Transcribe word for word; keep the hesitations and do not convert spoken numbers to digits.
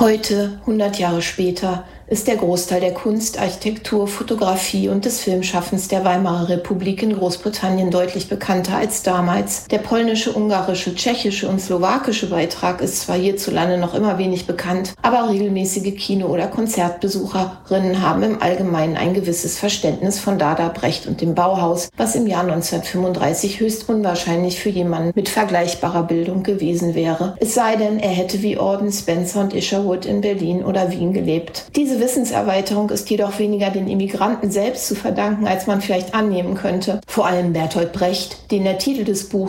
Heute, hundert Jahre später, ist der Großteil der Kunst, Architektur, Fotografie und des Filmschaffens der Weimarer Republik in Großbritannien deutlich bekannter als damals. Der polnische, ungarische, tschechische und slowakische Beitrag ist zwar hierzulande noch immer wenig bekannt, aber regelmäßige Kino- oder Konzertbesucherinnen haben im Allgemeinen ein gewisses Verständnis von Dada, Brecht und dem Bauhaus, was im Jahr neunzehnhundertfünfunddreißig höchst unwahrscheinlich für jemanden mit vergleichbarer Bildung gewesen wäre. Es sei denn, er hätte wie Auden, Spencer und Isherwood in Berlin oder Wien gelebt. Diese Wissenserweiterung ist jedoch weniger den Immigranten selbst zu verdanken, als man vielleicht annehmen könnte. Vor allem Bertolt Brecht, den der Titel des Buchs